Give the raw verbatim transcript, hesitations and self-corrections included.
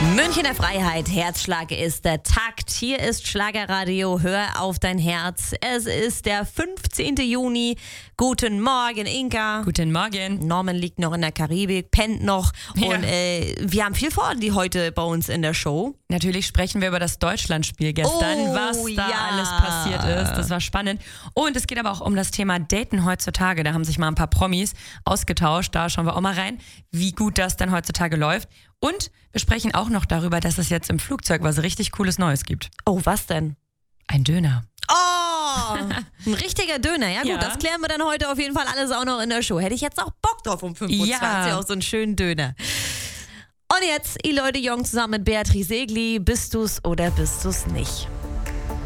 Münchener Freiheit, Herzschlag ist der Takt. Hier ist Schlagerradio, hör auf dein Herz. Es ist der fünfzehnten Juni. Guten Morgen, Inka. Guten Morgen. Norman liegt noch in der Karibik, pennt noch. Ja. Und äh, wir haben viel vor, die heute bei uns in der Show. Natürlich sprechen wir über das Deutschlandspiel gestern, Oh, was da ja. alles passiert ist. Das war spannend. Und es geht aber auch um das Thema Daten heutzutage. Da haben sich mal ein paar Promis ausgetauscht. Da schauen wir auch mal rein, wie gut das dann heutzutage läuft. Und wir sprechen auch noch darüber, dass es jetzt im Flugzeug was richtig Cooles Neues gibt. Oh, was denn? Ein Döner. Oh, ein richtiger Döner. Ja gut, Ja. das klären wir dann heute auf jeden Fall alles auch noch in der Show. Hätte ich jetzt auch Bock drauf um fünfundzwanzig Ja. auf so einen schönen Döner. Und jetzt, Eloy de Jong zusammen mit Beatrice Egli. Bist du's oder bist du's nicht?